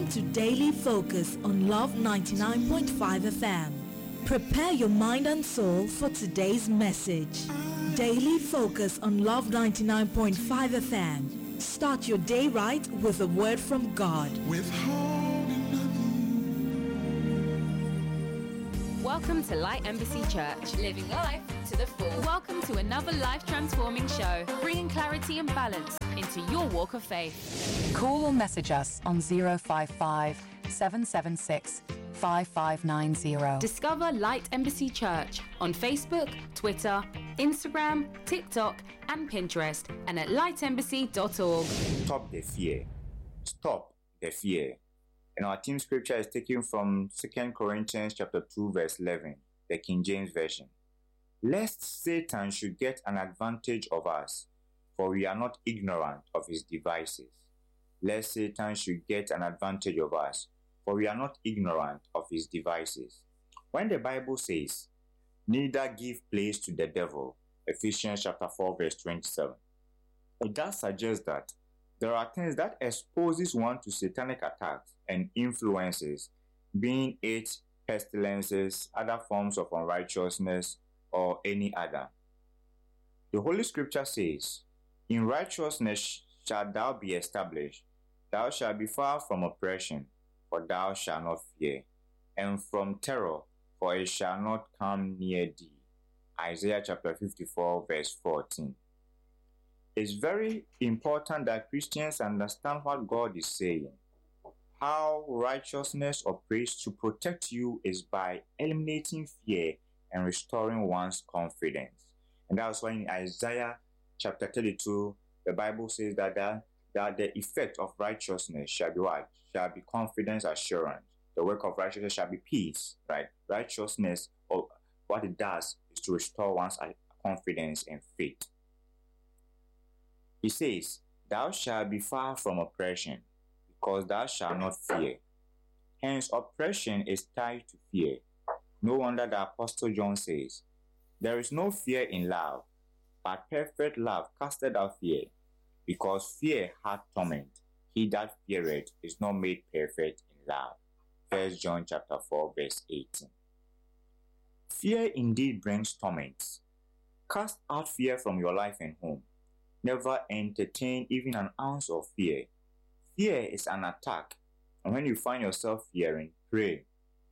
to Daily Focus on Love 99.5 FM. Prepare your mind and soul for today's message. Daily Focus on Love 99.5 FM. Start your day right with a word from God. Welcome to Light Embassy Church. Living life to the full. Welcome to another life-transforming show, bringing clarity and balance into your walk of faith. Call or message us on 055 776 5590. Discover Light Embassy Church on Facebook, Twitter, Instagram, TikTok, and Pinterest, and at lightembassy.org. Stop the fear. Stop the fear. And our team scripture is taken from 2 Corinthians chapter 2, verse 11, the King James Version. Lest Satan should get an advantage of us, for we are not ignorant of his devices. Lest Satan should get an advantage of us, for we are not ignorant of his devices. When the Bible says, neither give place to the devil, Ephesians chapter 4, verse 27, it does suggest that there are things that exposes one to satanic attacks and influences, being it pestilences, other forms of unrighteousness, or any other. The Holy Scripture says, in righteousness shalt thou be established. Thou shalt be far from oppression, for thou shalt not fear, and from terror, for it shall not come near thee. Isaiah chapter 54, verse 14. It's very important that Christians understand what God is saying. How righteousness operates to protect you is by eliminating fear and restoring one's confidence. And that's why in Isaiah chapter 32, the Bible says that the effect of righteousness shall be what? Shall be confidence, assurance. The work of righteousness shall be peace, right? Righteousness, or what it does is to restore one's confidence and faith. He says, thou shalt be far from oppression, because thou shalt not fear. Hence, oppression is tied to fear. No wonder the Apostle John says, there is no fear in love, but perfect love casteth out fear, because fear hath torment. He that feareth is not made perfect in love. 1 John chapter 4, verse 18. Fear indeed brings torment. Cast out fear from your life and home. Never entertain even an ounce of fear. Fear is an attack, and when you find yourself fearing, pray.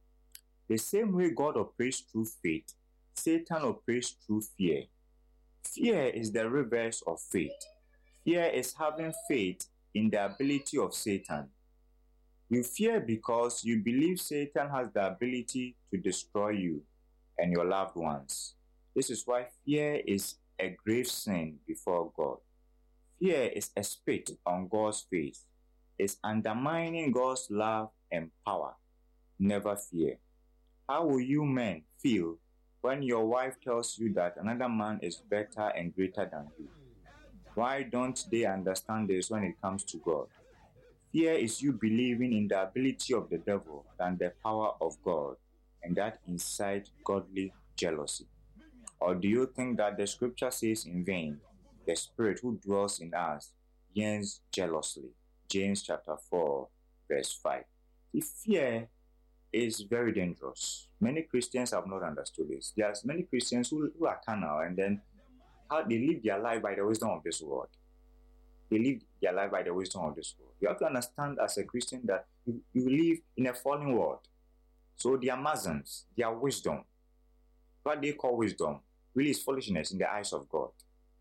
The same way God operates through faith, Satan operates through fear. Fear is the reverse of faith. Fear is having faith in the ability of Satan. You fear because you believe Satan has the ability to destroy you and your loved ones. This is why fear is a grave sin before God. Fear is a spit on God's face. It's undermining God's love and power. Never fear. How will you men feel when your wife tells you that another man is better and greater than you? Why don't they understand this when it comes to God? Fear is you believing in the ability of the devil than the power of God, and that incites godly jealousy. Or do you think that the scripture says in vain, the Spirit who dwells in us yearns jealously? James chapter 4, verse 5. The fear is very dangerous. Many Christians have not understood this. There are many Christians who are carnal, and then how they live their life by the wisdom of this world. They live their life by the wisdom of this world. You have to understand as a Christian that you live in a fallen world. So their Muslims, their wisdom, what they call wisdom, really is foolishness in the eyes of God.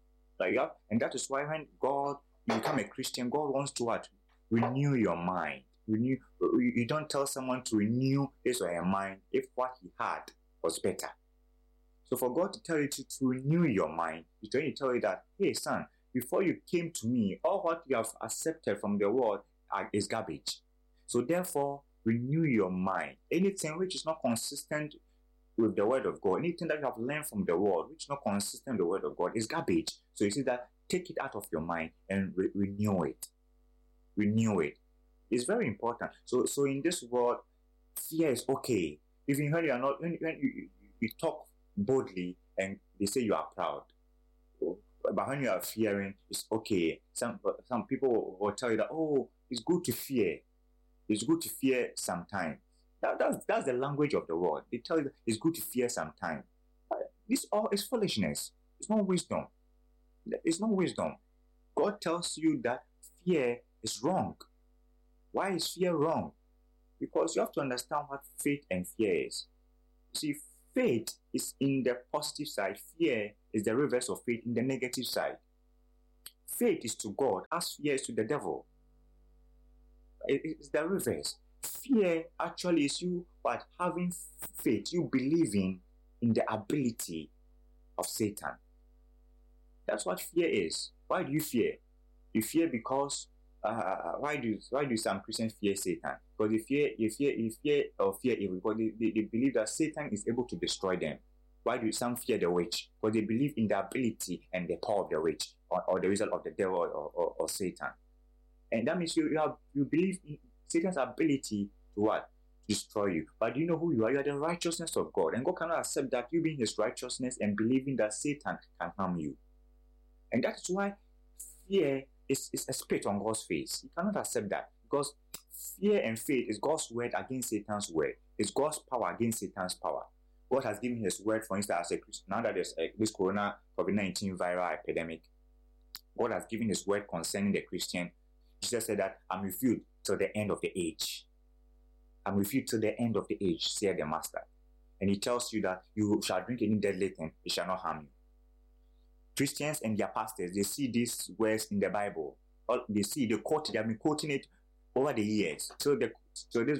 And that is why when you become a Christian, God wants to what? Renew your mind. You don't tell someone to renew his or her mind if what he had was better. So for God to tell you to renew your mind, He's trying to tell you that, hey son, before you came to me, all what you have accepted from the world is garbage. So therefore, renew your mind. Anything which is not consistent with the word of God, anything that you have learned from the world which is not consistent with the word of God is garbage. So you see that, take it out of your mind and renew it. Renew it. It's very important. So in this world, fear is okay. Even when you are not, when you talk boldly and they say you are proud, but when you are fearing, it's okay. Some people will tell you that, oh, it's good to fear. It's good to fear sometimes. That's the language of the world. They tell you it's good to fear sometimes. This all is foolishness. It's not wisdom. It's not wisdom. God tells you that fear is wrong. Why is fear wrong? Because you have to understand what faith and fear is. See, faith is in the positive side. Fear is the reverse of faith in the negative side. Faith is to God as fear is to the devil. It's the reverse. Fear actually is you but having faith, you believing in the ability of Satan. That's what fear is. Why do you fear? You fear because why do some Christians fear Satan? Because they fear evil because they believe that Satan is able to destroy them. Why do some fear the witch? Because they believe in the ability and the power of the witch or the result of the devil or Satan. And that means you believe in Satan's ability to what? To destroy you. But do you know who you are? You are the righteousness of God. And God cannot accept that you being his righteousness and believing that Satan can harm you. And that's why fear is a spit on God's face. You cannot accept that. Because fear and faith is God's word against Satan's word. It's God's power against Satan's power. God has given his word, for instance, as a Christian. Now that there's this COVID-19 viral epidemic, God has given his word concerning the Christian. Jesus said that, I'm with you till the end of the age. I'm with you till the end of the age, said the Master. And he tells you that you shall drink any deadly thing, it shall not harm you. Christians and their pastors, they see these words in the Bible. They have been quoting it over the years. So this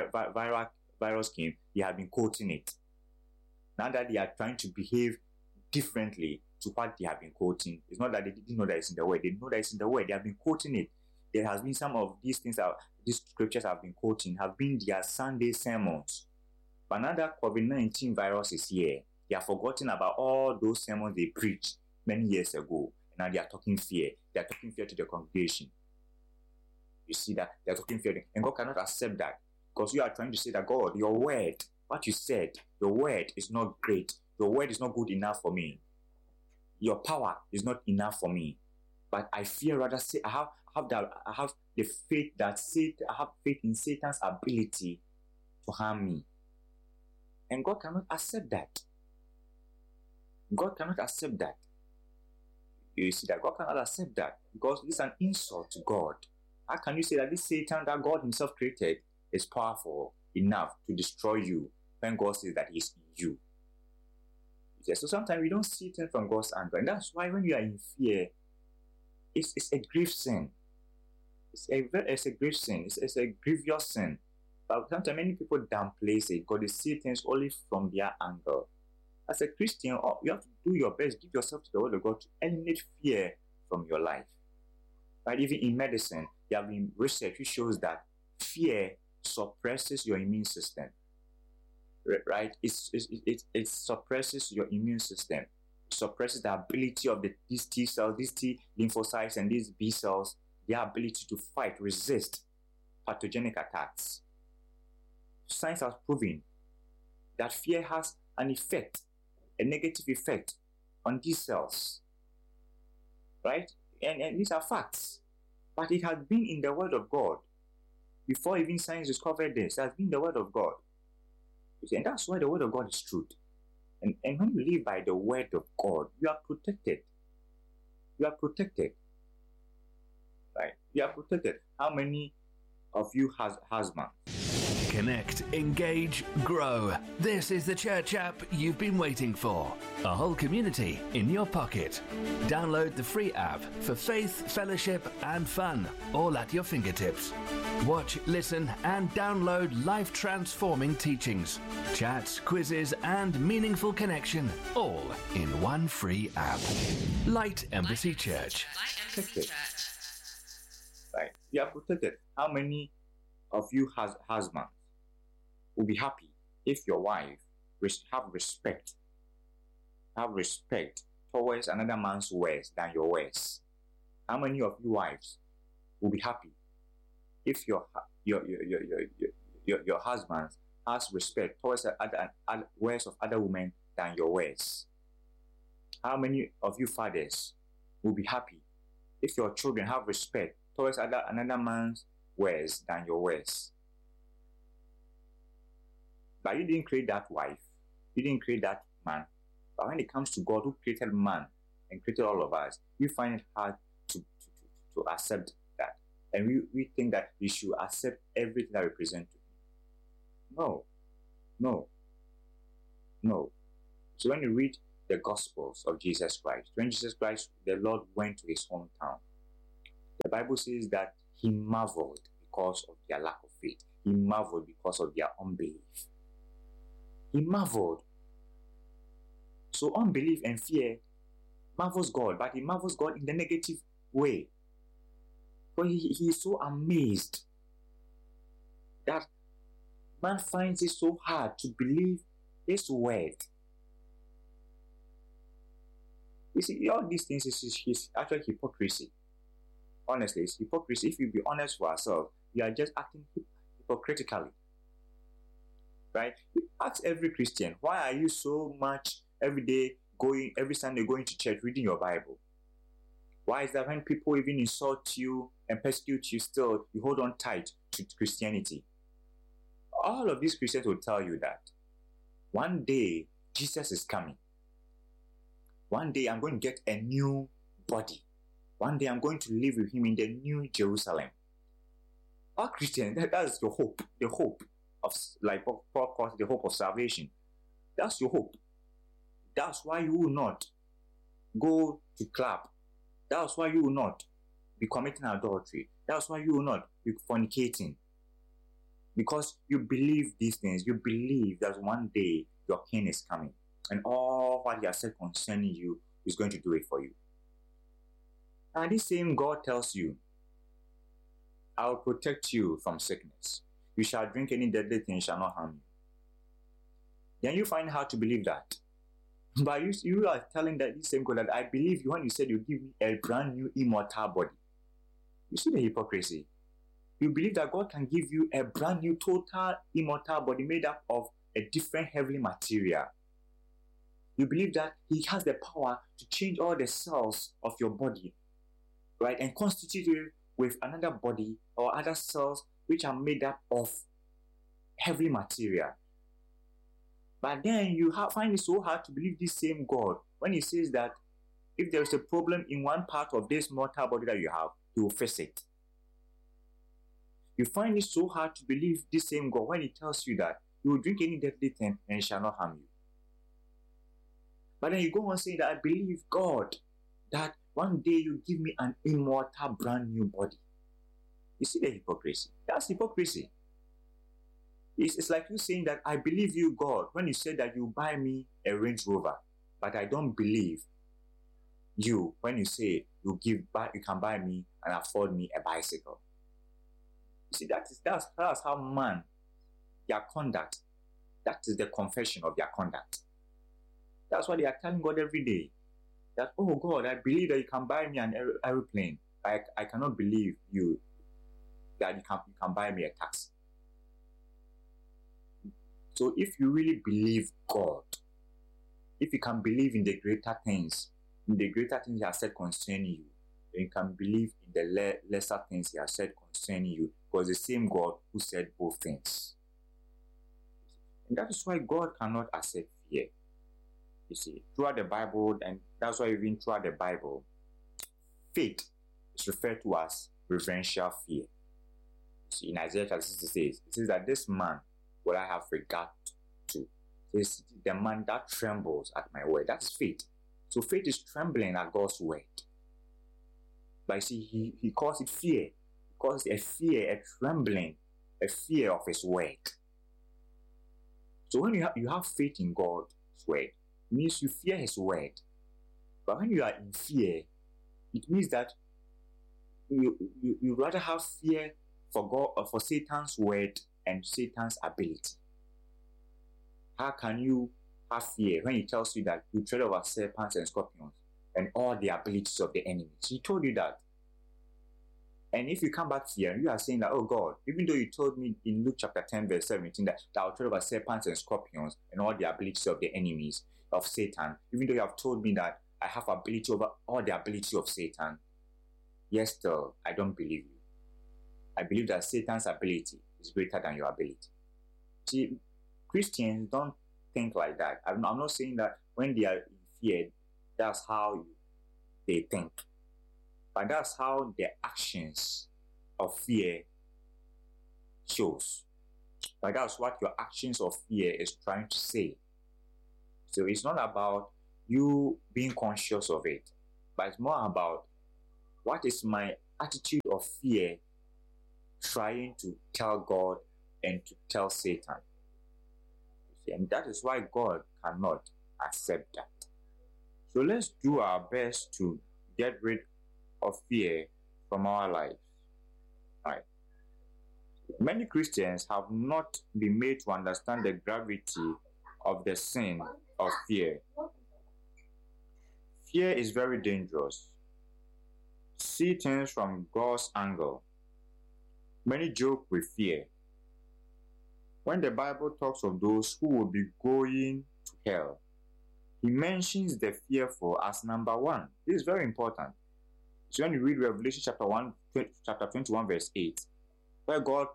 virus came, they have been quoting it. Now that they are trying to behave differently to what they have been quoting, it's not that they didn't know that it's in the word. They know that it's in the word. They have been quoting it. There has been some of these things that these scriptures have been quoting have been their Sunday sermons. But now that COVID-19 virus is here, they have forgotten about all those sermons they preached many years ago. And now they are talking fear. They are talking fear to the congregation. You see that? They are talking fear. And God cannot accept that. Because you are trying to say that, God, your word, what you said, your word is not great. Your word is not good enough for me. Your power is not enough for me. But I fear rather say I have the faith that I have faith in Satan's ability to harm me. And God cannot accept that. God cannot accept that. You see that God cannot accept that because this is an insult to God. How can you say that this Satan that God himself created is powerful enough to destroy you when God says that he's in you? Yeah, so sometimes we don't see things from God's angle. And that's why when you are in fear, it's a grief sin. It's a grief sin. It's a grievous sin. But sometimes many people downplay it because they see things only from their angle. As a Christian, you have to do your best, give yourself to the word of God to eliminate fear from your life. Right? Even in medicine, there have been research which shows that fear suppresses your immune system. Right? It suppresses your immune system. It suppresses the ability of these T cells, these T lymphocytes, and these B cells, their ability to fight, resist pathogenic attacks. Science has proven that fear has an effect, a negative effect on these cells. Right? And these are facts. But it has been in the Word of God. Before even science discovered this, it has been the Word of God. And that's why the Word of God is truth. And when you live by the Word of God, you are protected. You are protected. Right? You are protected. How many of you has husband? Connect, engage, grow. This is the church app you've been waiting for. A whole community in your pocket. Download the free app for faith, fellowship, and fun, all at your fingertips. Watch, listen, and download life-transforming teachings, chats, quizzes, and meaningful connection, all in one free app. Light Embassy Church. Protected. Right? You are protected. How many of you has husbands will be happy if your wife have respect towards another man's ways than your ways? How many of you wives will be happy if your husband has respect towards other ways of other women than your ways? How many of you fathers will be happy if your children have respect towards another man's ways than your ways? But you didn't create that wife. You didn't create that man. But when it comes to God who created man and created all of us, we find it hard to accept that. And we think that we should accept everything that we present to him. No. So when you read the Gospels of Jesus Christ, when Jesus Christ, the Lord, went to his hometown, the Bible says that he marveled because of their lack of faith. He marveled because of their unbelief. He marveled. So unbelief and fear marvels God, but he marvels God in the negative way. But he is so amazed that man finds it so hard to believe his word. You see, all these things is actually hypocrisy. Honestly, it's hypocrisy. If we be honest for ourselves, we are just acting hypocritically. Right? We ask every Christian, why are you so much every Sunday going to church, reading your Bible? Why is that when people even insult you and persecute you, still you hold on tight to Christianity? All of these Christians will tell you that one day Jesus is coming. One day I'm going to get a new body. One day I'm going to live with him in the new Jerusalem. All Christians, that's your hope. The hope of, like Paul calls it, the hope of salvation. That's your hope. That's why you will not go to club. That's why you will not be committing adultery. That's why you will not be fornicating. Because you believe these things. You believe that one day your king is coming. And all what he has said concerning you is going to do it for you. And this same God tells you, I will protect you from sickness. You shall drink any deadly thing, shall not harm you. Then you find how to believe that. But you are telling that this same God that I believe you when you said you give me a brand new immortal body. You see the hypocrisy. You believe that God can give you a brand new total immortal body made up of a different heavenly material. You believe that he has the power to change all the cells of your body, right, and constitute it with another body or other cells which are made up of heavenly material. But then you find it so hard to believe this same God when he says that if there is a problem in one part of this mortal body that you have, he will fix it. You find it so hard to believe this same God when he tells you that you will drink any deadly thing and it shall not harm you. But then you go on saying that I believe God that one day you give me an immortal brand new body. You see the hypocrisy? That's hypocrisy. It's like you saying that I believe you, God, when you said that you buy me a Range Rover, but I don't believe you when you say you can buy me and afford me a bicycle. You see, that's how man, their conduct, that is the confession of their conduct. That's why they are telling God every day that, oh God, I believe that you can buy me an aeroplane. I cannot believe you that you can buy me a taxi. So if you really believe God, if you can believe in the greater things he has said concerning you, then you can believe in the lesser things he has said concerning you, because the same God who said both things. And that is why God cannot accept fear. You see, throughout the Bible, and that's why even throughout the Bible, faith is referred to as reverential fear. You see, in Isaiah chapter 66, it says that this man will I have regard to. It's the man that trembles at my word. That's faith. So faith is trembling at God's word. But you see, he calls it fear. He calls it a fear, a trembling, a fear of his word. So when you have faith in God's word, it means you fear his word. But when you are in fear, it means that you rather have fear for God or for Satan's word and Satan's ability. How can you have fear when he tells you that you tread over serpents and scorpions and all the abilities of the enemy? He told you that. And if you come back here and you are saying that, oh God, even though you told me in Luke chapter 10 verse 17 that I will tread over serpents and scorpions and all the abilities of the enemies of Satan, even though you have told me that I have ability over all the ability of Satan, yet still I don't believe you. I believe that Satan's ability is greater than your ability. See, Christians don't think like that. I'm not saying that when they are in fear, that's how they think. But that's how their actions of fear shows. But that's what your actions of fear is trying to say. So it's not about you being conscious of it, but it's more about what is my attitude of fear trying to tell God and to tell Satan. And that is why God cannot accept that. So let's do our best to get rid of fear from our lives. Right. Many Christians have not been made to understand the gravity of the sin of fear. Fear is very dangerous. See things from God's angle. Many joke with fear. When the Bible talks of those who will be going to hell, he mentions the fearful as number one. This is very important. So when you read Revelation chapter 21, verse 8, where God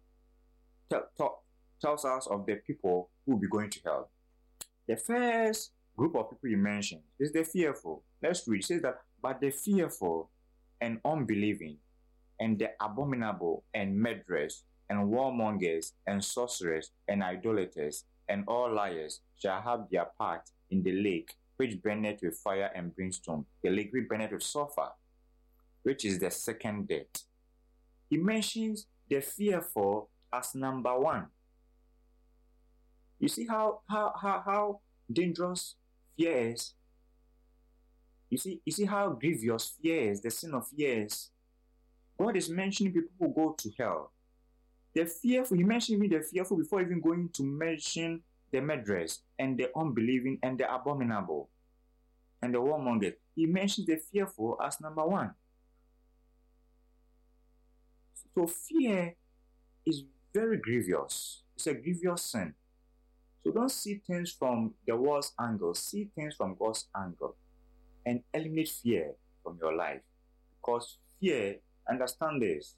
tells us of the people who will be going to hell. The first group of people he mentions is the fearful. Let's read. It says that, but the fearful and unbelieving, and the abominable and murderers, and warmongers, and sorcerers, and idolaters, and all liars shall have their part in the lake, which burneth with fire and brimstone, the lake which burneth with sulfur, which is the second death. He mentions the fearful as number one. You see how dangerous fear is? You see how grievous fear is, the sin of fear is? God is mentioning people who go to hell. The fearful, he mentioned the fearful before even going to mention the murderers and the unbelieving and the abominable and the warmongers. He mentions the fearful as number one. So fear is very grievous. It's a grievous sin. So don't see things from the world's angle. See things from God's angle. And eliminate fear from your life. Because fear, understand this.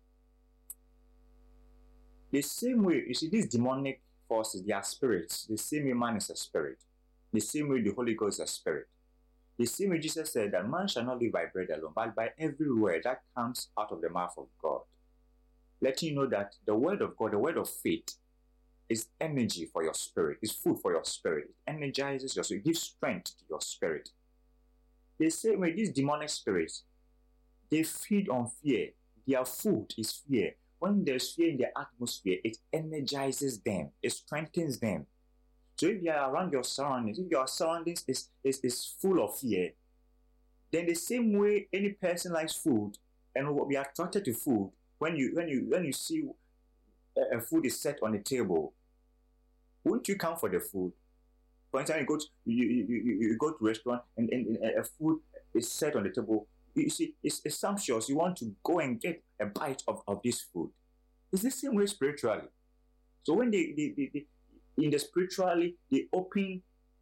The same way, you see, these demonic forces, they are spirits. The same way man is a spirit. The same way the Holy Ghost is a spirit. The same way Jesus said that man shall not live by bread alone, but by every word that comes out of the mouth of God. Letting you know that the word of God, the word of faith, is energy for your spirit. It's food for your spirit. It energizes your spirit. It gives strength to your spirit. The same way, these demonic spirits, they feed on fear. Their food is fear. When there's fear in the atmosphere, it energizes them. It strengthens them. So if you are around your surroundings, if your surroundings is full of fear, then the same way any person likes food and will be attracted to food, when you see a food is set on the table, wouldn't you come for the food? For instance, you go to a restaurant and a food is set on the table. You see, it's sumptuous. You want to go and get a bite of this food. It's the same way spiritually. So when they in the spiritually, they open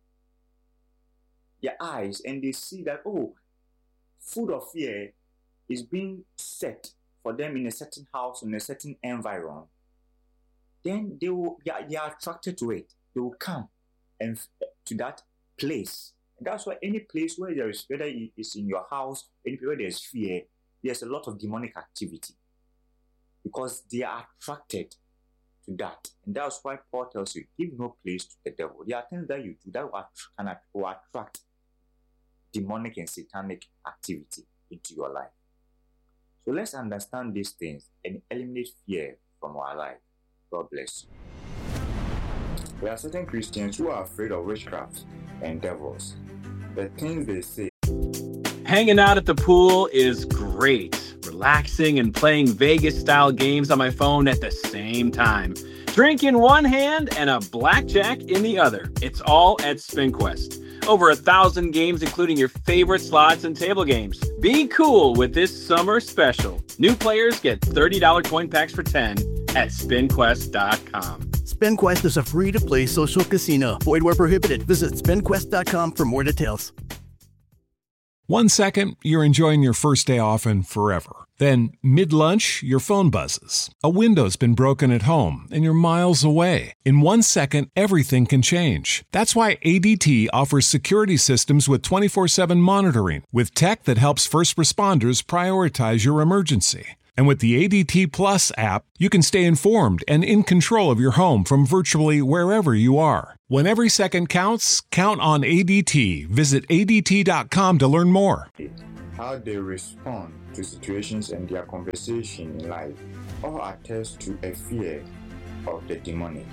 their eyes and they see that, oh, food of fear is being set for them in a certain house, in a certain environment. Then they are attracted to it. They will come and to that place. And that's why any place where there is, whether it's in your house, any place where there is fear, there's a lot of demonic activity. Because they are attracted to that. And that's why Paul tells you, give no place to the devil. There are things that you do that will attract demonic and satanic activity into your life. So let's understand these things and eliminate fear from our life. God bless you. There are certain Christians who are afraid of witchcraft and devils. The things they say. Hanging out at the pool is great. Relaxing and playing Vegas-style games on my phone at the same time. Drink in one hand and a blackjack in the other. It's all at SpinQuest. Over 1,000 games, including your favorite slots and table games. Be cool with this summer special. New players get $30 coin packs for 10 at SpinQuest.com. SpinQuest is a free-to-play social casino. Void where prohibited. Visit SpinQuest.com for more details. 1 second, you're enjoying your first day off and forever. Then, mid-lunch, your phone buzzes. A window's been broken at home, and you're miles away. In 1 second, everything can change. That's why ADT offers security systems with 24/7 monitoring, with tech that helps first responders prioritize your emergency. And with the ADT Plus app, you can stay informed and in control of your home from virtually wherever you are. When every second counts, count on ADT. Visit ADT.com to learn more. How they respond to situations and their conversation in life all attest to a fear of the demonic.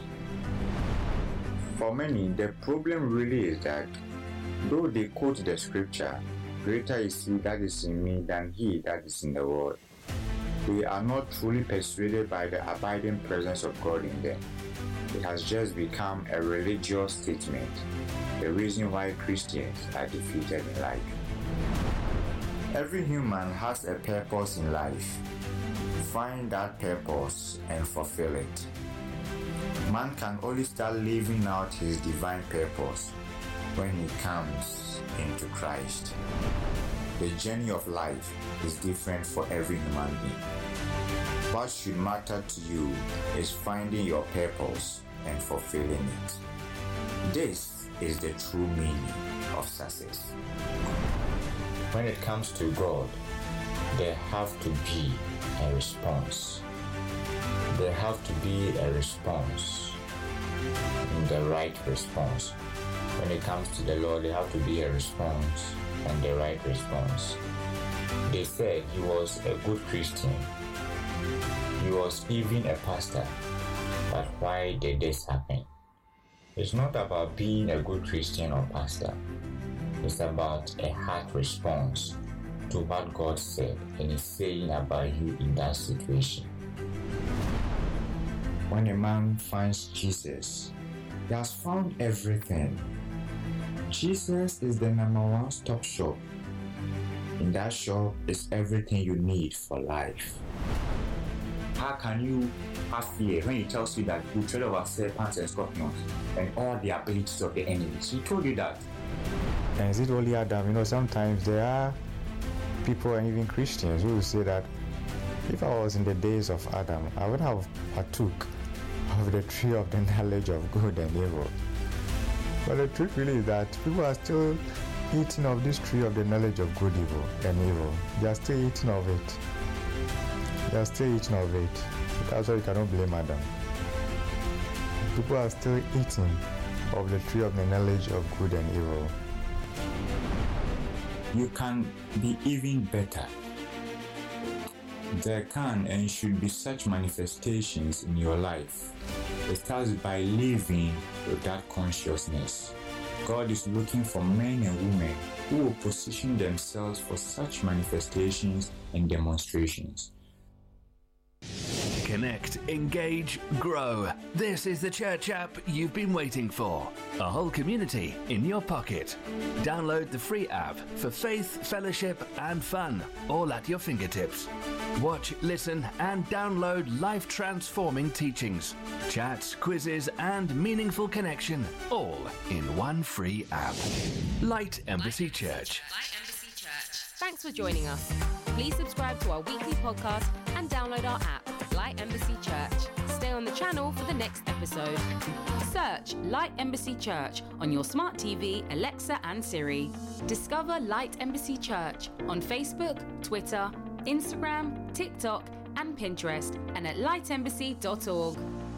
For many, the problem really is that though they quote the scripture, greater is he that is in me than he that is in the world, they are not truly persuaded by the abiding presence of God in them. It has just become a religious statement, the reason why Christians are defeated in life. Every human has a purpose in life. Find that purpose and fulfill it. Man can only start living out his divine purpose when he comes into Christ. The journey of life is different for every human being. What should matter to you is finding your purpose and fulfilling it. This is the true meaning of success. When it comes to God, there have to be a response. There have to be a response, the right response. When it comes to the Lord, there have to be a response and the right response. They said he was a good Christian. He was even a pastor. But why did this happen? It's not about being a good Christian or pastor. It's about a heart response to what God said and is saying about you in that situation. When a man finds Jesus, he has found everything. Jesus is the number one stop shop. In that shop is everything you need for life. How can you have fear when he tells you that you tread over serpents and scorpions and all the abilities of the enemies? He told you that. And is it only Adam? Sometimes there are people and even Christians who will say that if I was in the days of Adam, I would have partook of the tree of the knowledge of good and evil. But the truth really is that people are still eating of this tree of the knowledge of good and evil. They are still eating of it. That's why you cannot blame Adam. People are still eating of the tree of the knowledge of good and evil. You can be even better. There can and should be such manifestations in your life. It starts by living with that consciousness. God is looking for men and women who will position themselves for such manifestations and demonstrations. Connect, engage, grow. This is the church app you've been waiting for. A whole community in your pocket. Download the free app for faith, fellowship, and fun, all at your fingertips. Watch, listen, and download life-transforming teachings, chats, quizzes, and meaningful connection, all in one free app. Light Embassy Church. Thanks for joining us. Please subscribe to our weekly podcast and download our app, Light Embassy Church. Stay on the channel for the next episode. Search Light Embassy Church on your smart TV, Alexa, and Siri. Discover Light Embassy Church on Facebook, Twitter, Instagram, TikTok, and Pinterest, and at lightembassy.org.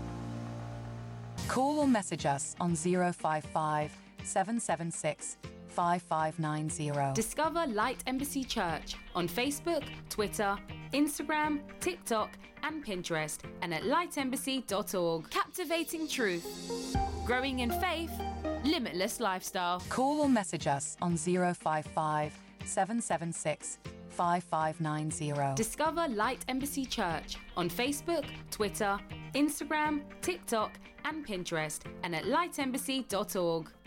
Call or message us on 055 776 5590. Discover Light Embassy Church on Facebook, Twitter, Instagram, TikTok, and Pinterest, and at lightembassy.org. Captivating truth, growing in faith, limitless lifestyle. Call or message us on 055 776 5590. Discover Light Embassy Church on Facebook, Twitter, Instagram, TikTok, and Pinterest, and at lightembassy.org.